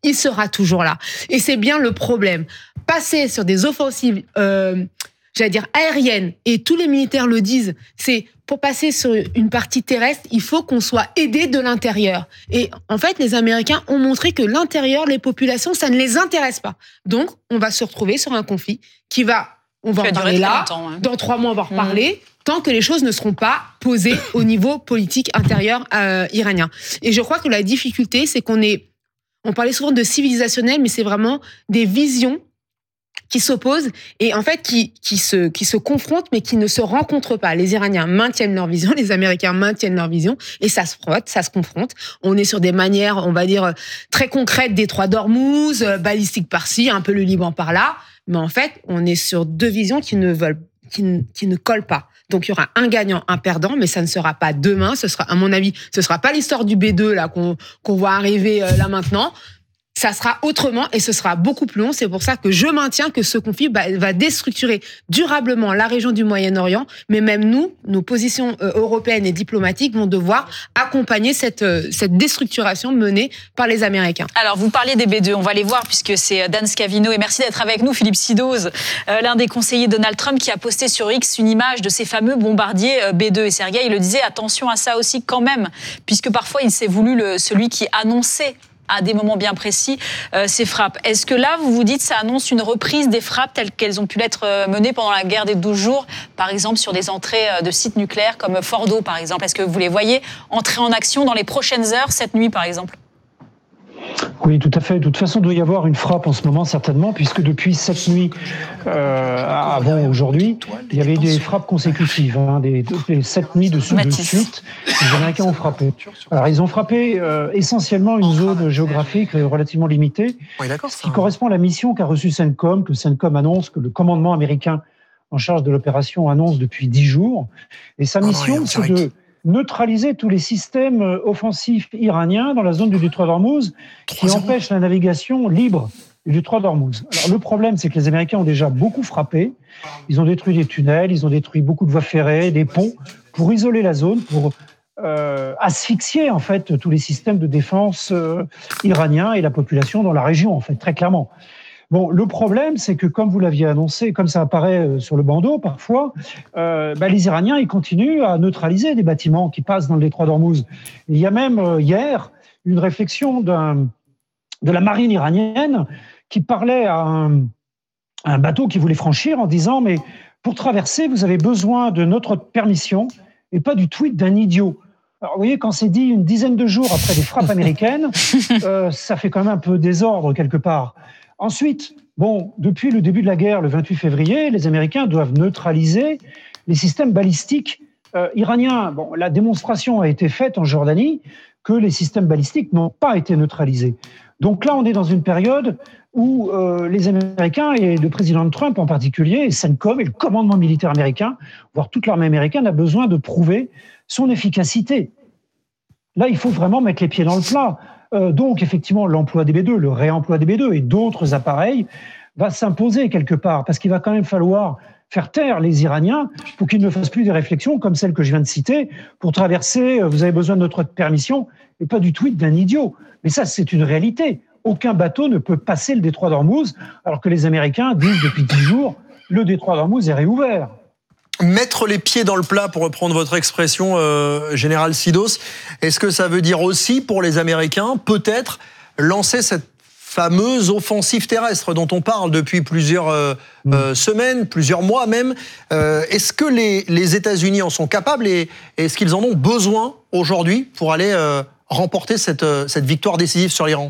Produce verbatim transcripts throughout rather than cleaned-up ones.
il sera toujours là. Et c'est bien le problème. Passer sur des offensives, euh, j'allais dire aériennes, et tous les militaires le disent, c'est pour passer sur une partie terrestre, il faut qu'on soit aidé de l'intérieur. Et en fait, les Américains ont montré que l'intérieur, les populations, ça ne les intéresse pas. Donc, on va se retrouver sur un conflit qui va, on va en parler là, hein. Dans trois mois, on va en reparler, mmh. tant que les choses ne seront pas posées au niveau politique intérieur euh, iranien. Et je crois que la difficulté, c'est qu'on est, on parlait souvent de civilisationnel, mais c'est vraiment des visions qui s'opposent et en fait qui qui se qui se confrontent mais qui ne se rencontrent pas. Les Iraniens maintiennent leur vision, les Américains maintiennent leur vision et ça se frotte, ça se confronte. On est sur des manières, on va dire très concrètes, détroit d'Ormuz, balistique par-ci, un peu le Liban par-là, mais en fait, on est sur deux visions qui ne veulent qui ne, qui ne collent pas. Donc il y aura un gagnant, un perdant, mais ça ne sera pas demain, ce sera à mon avis, ce sera pas l'histoire du B deux là qu'on qu'on voit arriver là maintenant. Ça sera autrement et ce sera beaucoup plus long. C'est pour ça que je maintiens que ce conflit va déstructurer durablement la région du Moyen-Orient. Mais même nous, nos positions européennes et diplomatiques vont devoir accompagner cette, cette déstructuration menée par les Américains. Alors, vous parliez des B deux. On va les voir puisque c'est Dan Scavino. Et merci d'être avec nous, Philippe Sidoz, euh, l'un des conseillers de Donald Trump qui a posté sur X une image de ces fameux bombardiers B deux. Et Sergueï, il le disait, attention à ça aussi quand même, puisque parfois il s'est voulu le, celui qui annonçait à des moments bien précis, euh, ces frappes. Est-ce que là, vous vous dites, ça annonce une reprise des frappes telles qu'elles ont pu l'être menées pendant la guerre des douze jours, par exemple sur des entrées de sites nucléaires comme Fordo, par exemple? Est-ce que vous les voyez entrer en action dans les prochaines heures, cette nuit, par exemple? Oui, tout à fait. De toute façon, il doit y avoir une frappe en ce moment, certainement, puisque depuis cette nuit, euh, avant aujourd'hui, il y avait des frappes consécutives, hein, des, des sept nuits de, de suite. Les Américains ont frappé. Alors, ils ont frappé euh, essentiellement une zone géographique relativement limitée, oui, ce qui correspond à la mission qu'a reçue CENTCOM, que CENTCOM annonce, que le commandement américain en charge de l'opération annonce depuis dix jours. Et sa mission, oh, c'est de neutraliser tous les systèmes offensifs iraniens dans la zone du détroit d'Ormuz qui empêchent la navigation libre du détroit d'Ormuz. Alors le problème, c'est que les Américains ont déjà beaucoup frappé. Ils ont détruit des tunnels, ils ont détruit beaucoup de voies ferrées, des ponts, pour isoler la zone, pour euh, asphyxier en fait tous les systèmes de défense euh, iraniens et la population dans la région, en fait, très clairement. Bon, le problème, c'est que comme vous l'aviez annoncé, comme ça apparaît sur le bandeau parfois, euh, bah, les Iraniens ils continuent à neutraliser des bâtiments qui passent dans le détroit d'Ormuz. Il y a même euh, hier une réflexion d'un, de la marine iranienne qui parlait à un, à un bateau qui voulait franchir en disant « mais pour traverser, vous avez besoin de notre permission et pas du tweet d'un idiot ». Alors, vous voyez, quand c'est dit une dizaine de jours après des frappes américaines, euh, ça fait quand même un peu désordre quelque part. Ensuite, bon, depuis le début de la guerre, le vingt-huit février, les Américains doivent neutraliser les systèmes balistiques euh, iraniens. Bon, la démonstration a été faite en Jordanie que les systèmes balistiques n'ont pas été neutralisés. Donc là, on est dans une période où euh, les Américains, et le président Trump en particulier, et CENTCOM et le commandement militaire américain, voire toute l'armée américaine, a besoin de prouver son efficacité. Là, il faut vraiment mettre les pieds dans le plat. Euh, donc, effectivement, l'emploi des B deux, le réemploi des B deux et d'autres appareils va s'imposer quelque part, parce qu'il va quand même falloir faire taire les Iraniens pour qu'ils ne fassent plus des réflexions comme celle que je viens de citer. Pour traverser, vous avez besoin de notre permission, et pas du tweet d'un idiot. Mais ça, c'est une réalité. Aucun bateau ne peut passer le détroit d'Ormuz, alors que les Américains disent depuis dix jours, le détroit d'Ormuz est réouvert. Mettre les pieds dans le plat, pour reprendre votre expression, euh, Général Sidoz, est-ce que ça veut dire aussi pour les Américains, peut-être, lancer cette fameuse offensive terrestre dont on parle depuis plusieurs euh, mmh. euh, semaines, plusieurs mois même? euh, Est-ce que les, les États-Unis en sont capables et est-ce qu'ils en ont besoin aujourd'hui pour aller euh, remporter cette, euh, cette victoire décisive sur l'Iran?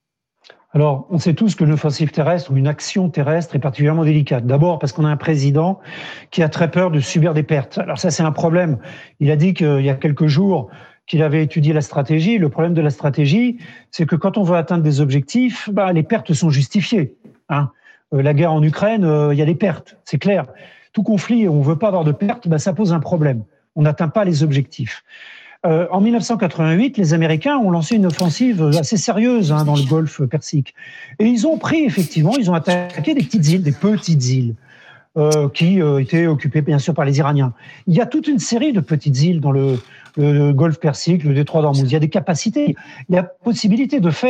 Alors, on sait tous que l'offensive terrestre ou une action terrestre est particulièrement délicate. D'abord parce qu'on a un président qui a très peur de subir des pertes. Alors ça, c'est un problème. Il a dit qu'il y a quelques jours qu'il avait étudié la stratégie. Le problème de la stratégie, c'est que quand on veut atteindre des objectifs, bah, les pertes sont justifiées. Hein. Euh, la guerre en Ukraine, euh, il y a des pertes, c'est clair. Tout conflit où on ne veut pas avoir de pertes, bah, ça pose un problème. On n'atteint pas les objectifs. Euh, en mille neuf cent quatre-vingt-huit, les Américains ont lancé une offensive assez sérieuse hein, dans le Golfe Persique. Et ils ont pris, effectivement, ils ont attaqué des petites îles, des petites îles, euh, qui euh, étaient occupées, bien sûr, par les Iraniens. Il y a toute une série de petites îles dans le, le, le Golfe Persique, le détroit d'Ormuz. Il y a des capacités, il y a possibilité de faire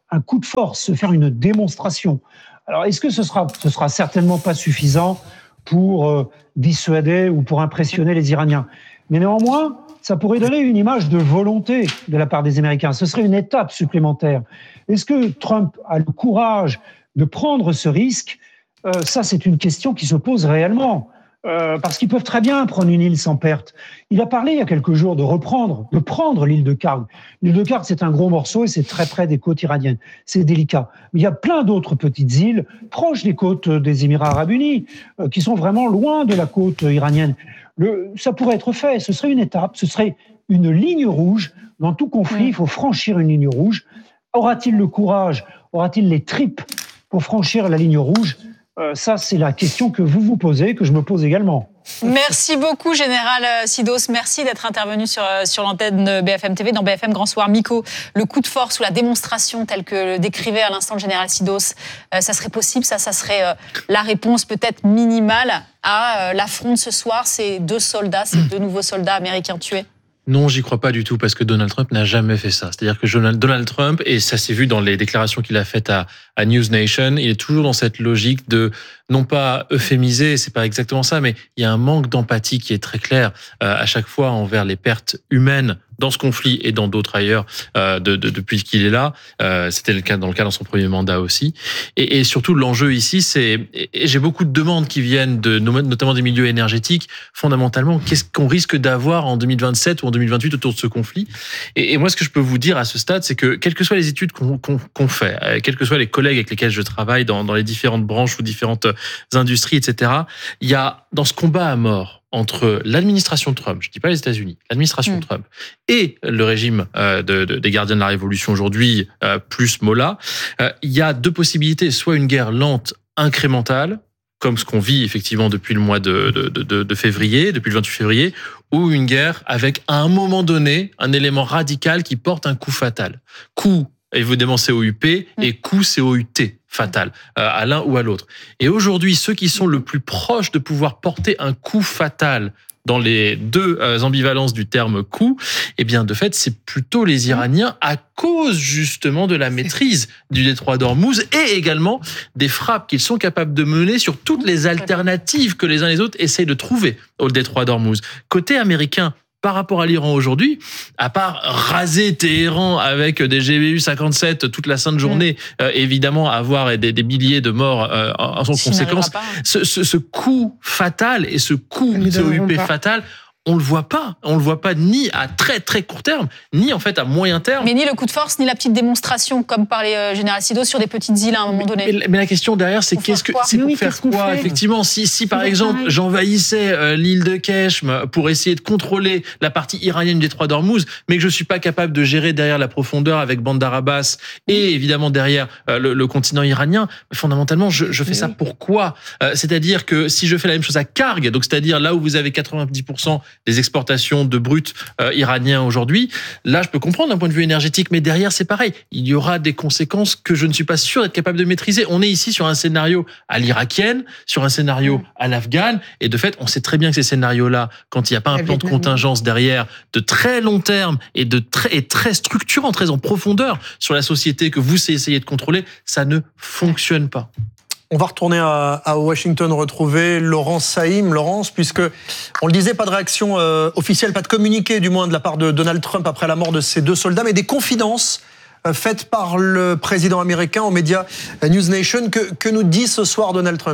un coup de force, se faire une démonstration. Alors, est-ce que ce sera, ce sera certainement pas suffisant pour euh, dissuader ou pour impressionner les Iraniens? Mais néanmoins, ça pourrait donner une image de volonté de la part des Américains. Ce serait une étape supplémentaire. Est-ce que Trump a le courage de prendre ce risque? euh, Ça, c'est une question qui se pose réellement. Euh, parce qu'ils peuvent très bien prendre une île sans perte. Il a parlé il y a quelques jours de reprendre, de prendre l'île de Karg. L'île de Karg, c'est un gros morceau et c'est très près des côtes iraniennes. C'est délicat. Mais il y a plein d'autres petites îles proches des côtes des Émirats arabes unis, euh, qui sont vraiment loin de la côte iranienne. Le, ça pourrait être fait. Ce serait une étape, ce serait une ligne rouge. Dans tout conflit, il faut franchir une ligne rouge. Aura-t-il le courage, aura-t-il les tripes pour franchir la ligne rouge? Euh, ça, c'est la question que vous vous posez, que je me pose également. Merci beaucoup, Général Sidos. Merci d'être intervenu sur, sur l'antenne de B F M T V dans B F M Grand Soir. Miko, le coup de force ou la démonstration telle que le décrivait à l'instant le Général Sidos, euh, ça serait possible? Ça, ça serait euh, la réponse peut-être minimale à euh, l'affront de ce soir, ces deux soldats, ces deux nouveaux soldats américains tués? Non, j'y crois pas du tout parce que Donald Trump n'a jamais fait ça. C'est-à-dire que Donald Trump, et ça s'est vu dans les déclarations qu'il a faites à, à News Nation, il est toujours dans cette logique de non pas euphémiser, c'est pas exactement ça, mais il y a un manque d'empathie qui est très clair euh, à chaque fois envers les pertes humaines dans ce conflit et dans d'autres ailleurs euh, de, de, depuis qu'il est là. Euh, c'était le cas dans le cas dans son premier mandat aussi. Et, et surtout l'enjeu ici, c'est et j'ai beaucoup de demandes qui viennent de notamment des milieux énergétiques. Fondamentalement, qu'est-ce qu'on risque d'avoir en deux mille vingt-sept ou en deux mille vingt-huit autour de ce conflit? Et, et moi, ce que je peux vous dire à ce stade, c'est que quelles que soient les études qu'on, qu'on, qu'on fait, quels que soient les collègues avec lesquels je travaille dans, dans les différentes branches ou différentes industries, et cetera, il y a dans ce combat à mort entre l'administration Trump, je ne dis pas les États-Unis, l'administration mmh. Trump et le régime euh, de, de, des gardiens de la Révolution aujourd'hui, euh, plus Mollah, euh, il y a deux possibilités, soit une guerre lente, incrémentale, comme ce qu'on vit effectivement depuis le mois de, de, de, de février, depuis le vingt-huit février, ou une guerre avec à un moment donné un élément radical qui porte un coup fatal. Coup, évidemment C O U P, mmh. et coup C O U T. Fatal, euh, à l'un ou à l'autre. Et aujourd'hui, ceux qui sont le plus proches de pouvoir porter un coup fatal dans les deux euh, ambivalences du terme coup, eh bien, de fait, c'est plutôt les Iraniens à cause justement de la maîtrise du détroit d'Ormuz et également des frappes qu'ils sont capables de mener sur toutes les alternatives que les uns et les autres essayent de trouver au détroit d'Ormuz. Côté américain, par rapport à l'Iran aujourd'hui, à part raser Téhéran avec des G B U cinquante-sept toute la sainte journée, mmh. euh, évidemment avoir des, des milliers de morts euh, en, en conséquence, ce, ce, ce coup fatal et ce coup C O U P fatal, on le voit pas. On le voit pas ni à très très court terme, ni en fait à moyen terme. Mais ni le coup de force, ni la petite démonstration, comme parlait euh, Général Sidos, sur des petites îles à un moment donné. Mais, mais la question derrière, c'est pour qu'est-ce que c'est pour oui, faire quoi fait effectivement, si si par exemple pareil. j'envahissais euh, l'île de Keshm pour essayer de contrôler la partie iranienne du détroit d'Ormuz, mais que je suis pas capable de gérer derrière la profondeur avec Bandar Abbas et évidemment derrière euh, le, le continent iranien, fondamentalement, je, je fais mais ça oui. pourquoi euh, C'est-à-dire que si je fais la même chose à Karg, donc c'est-à-dire là où vous avez quatre-vingt-dix pour cent des exportations de brut euh, iraniens aujourd'hui. Là, je peux comprendre d'un point de vue énergétique, mais derrière, c'est pareil. Il y aura des conséquences que je ne suis pas sûr d'être capable de maîtriser. On est ici sur un scénario à l'irakienne, sur un scénario à l'afghane, et de fait, on sait très bien que ces scénarios-là, quand il n'y a pas un plan de contingence derrière, de très long terme et de très, et très structurant, très en profondeur sur la société que vous essayez de contrôler, ça ne fonctionne pas. On va retourner à, à Washington retrouver Laurence Saïm. Laurence, puisque on le disait, pas de réaction euh, officielle, pas de communiqué du moins de la part de Donald Trump après la mort de ces deux soldats, mais des confidences euh, faites par le président américain aux médias News Nation. Que, que nous dit ce soir Donald Trump ?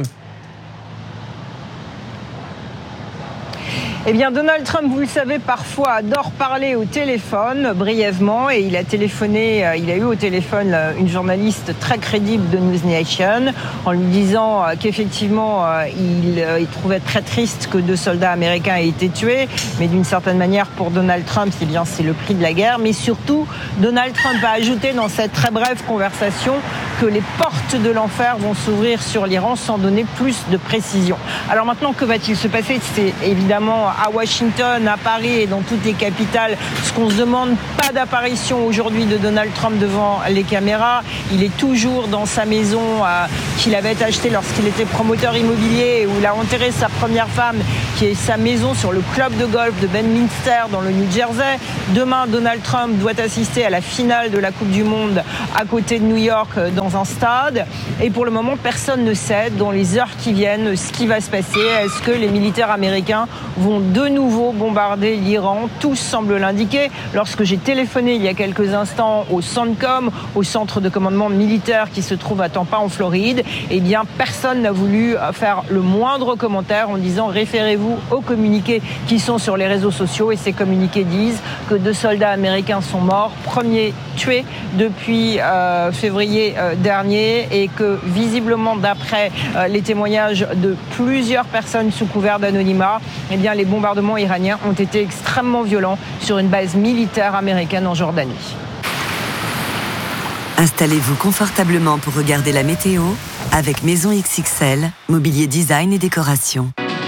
Eh bien, Donald Trump, vous le savez, parfois adore parler au téléphone brièvement, et il a téléphoné, il a eu au téléphone une journaliste très crédible de News Nation en lui disant qu'effectivement il, il trouvait très triste que deux soldats américains aient été tués, mais d'une certaine manière pour Donald Trump, c'est bien c'est le prix de la guerre. Mais surtout, Donald Trump a ajouté dans cette très brève conversation que les portes de l'enfer vont s'ouvrir sur l'Iran, sans donner plus de précision. Alors maintenant, que va-t-il se passer ? C'est évidemment à Washington, à Paris et dans toutes les capitales, ce qu'on se demande. Pas d'apparition aujourd'hui de Donald Trump devant les caméras. Il est toujours dans sa maison euh, qu'il avait achetée lorsqu'il était promoteur immobilier, où il a enterré sa première femme qui est sa maison sur le club de golf de Bedminster dans le New Jersey. Demain, Donald Trump doit assister à la finale de la Coupe du Monde à côté de New York dans un stade. Et pour le moment, personne ne sait dans les heures qui viennent ce qui va se passer. Est-ce que les militaires américains vont de nouveau bombarder l'Iran? Tout semble l'indiquer. Lorsque j'ai téléphoné il y a quelques instants au CENTCOM, au centre de commandement militaire qui se trouve à Tampa en Floride, eh bien personne n'a voulu faire le moindre commentaire en disant référez-vous aux communiqués qui sont sur les réseaux sociaux, et ces communiqués disent que deux soldats américains sont morts, premier tué depuis euh, février euh, dernier, et que visiblement d'après euh, les témoignages de plusieurs personnes sous couvert d'anonymat, eh bien les bombardements iraniens ont été extrêmement violents sur une base militaire américaine en Jordanie. Installez-vous confortablement pour regarder la météo avec Maison X X L, mobilier design et décoration.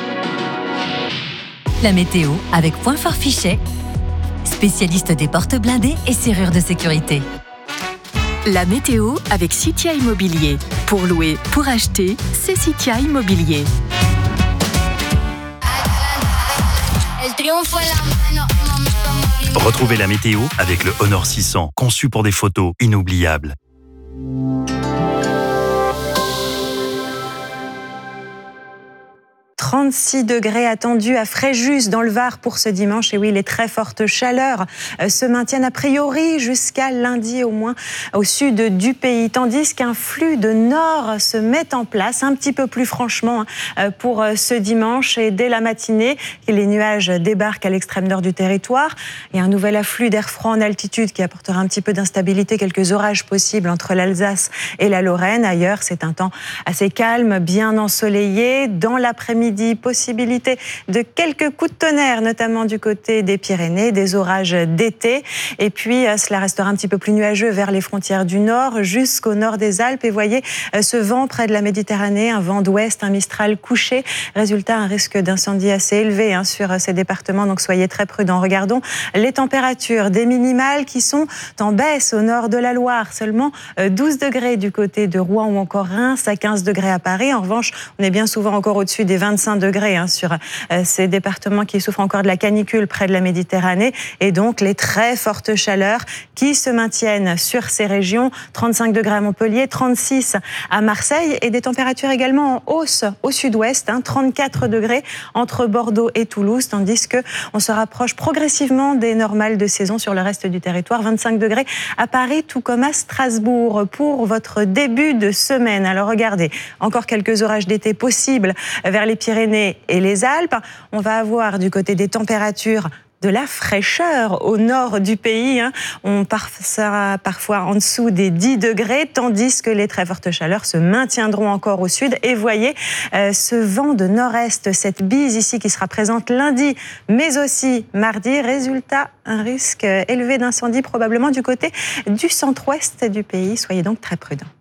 La météo avec Point Fort Fichet, spécialiste des portes blindées et serrures de sécurité. La météo avec Citia Immobilier. Pour louer, pour acheter, c'est Citia Immobilier. Retrouvez la météo avec le Honor six cents, conçu pour des photos inoubliables. trente-six degrés attendus à Fréjus dans le Var pour ce dimanche. Et oui, les très fortes chaleurs se maintiennent a priori jusqu'à lundi au moins au sud du pays. Tandis qu'un flux de nord se met en place un petit peu plus franchement pour ce dimanche. Et dès la matinée, les nuages débarquent à l'extrême nord du territoire. Et un nouvel afflux d'air froid en altitude qui apportera un petit peu d'instabilité, quelques orages possibles entre l'Alsace et la Lorraine. Ailleurs, c'est un temps assez calme, bien ensoleillé. Dans l'après-midi, possibilité de quelques coups de tonnerre, notamment du côté des Pyrénées, des orages d'été. Et puis, cela restera un petit peu plus nuageux vers les frontières du nord, jusqu'au nord des Alpes. Et voyez ce vent près de la Méditerranée, un vent d'ouest, un Mistral couché. Résultat, un risque d'incendie assez élevé hein, sur ces départements, donc soyez très prudents. Regardons les températures, des minimales qui sont en baisse au nord de la Loire. Seulement douze degrés du côté de Rouen ou encore Reims, à quinze degrés à Paris. En revanche, on est bien souvent encore au-dessus des vingt-cinq degrés hein, sur euh, ces départements qui souffrent encore de la canicule près de la Méditerranée, et donc les très fortes chaleurs qui se maintiennent sur ces régions. trente-cinq degrés à Montpellier, trente-six à Marseille, et des températures également en hausse au sud-ouest, hein, trente-quatre degrés entre Bordeaux et Toulouse, tandis que on se rapproche progressivement des normales de saison sur le reste du territoire. vingt-cinq degrés à Paris, tout comme à Strasbourg pour votre début de semaine. Alors regardez, encore quelques orages d'été possibles vers les Pyrénées et les Alpes. On va avoir du côté des températures de la fraîcheur au nord du pays. Hein. On sera parfois en dessous des dix degrés, tandis que les très fortes chaleurs se maintiendront encore au sud. Et voyez euh, ce vent de nord-est, cette bise ici qui sera présente lundi, mais aussi mardi. Résultat, un risque élevé d'incendie probablement du côté du centre-ouest du pays. Soyez donc très prudents.